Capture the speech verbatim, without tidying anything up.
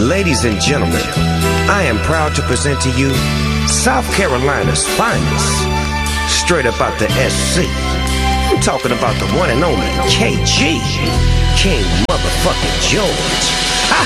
Ladies and gentlemen, I am proud to present to you South Carolina's finest, straight up out the S C. I'm talking about the one and only K G, King Motherfucking George. Ha